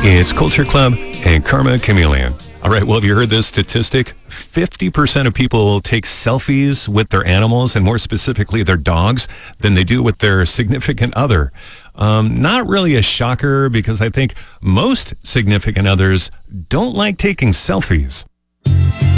It's Culture Club and Karma Chameleon. All right, well, have you heard this statistic? 50% of people take selfies with their animals, and more specifically their dogs, than they do with their significant other. Not really a shocker, because I think most significant others don't like taking selfies.